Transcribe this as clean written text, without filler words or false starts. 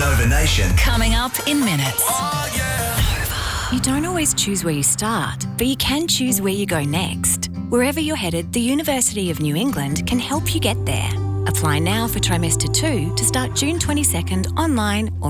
Nova Nation. Coming up in minutes. You don't always choose where you start, but you can choose where you go next. Wherever you're headed, the University of New England can help you get there. Apply now for trimester 2 to start June 22nd online or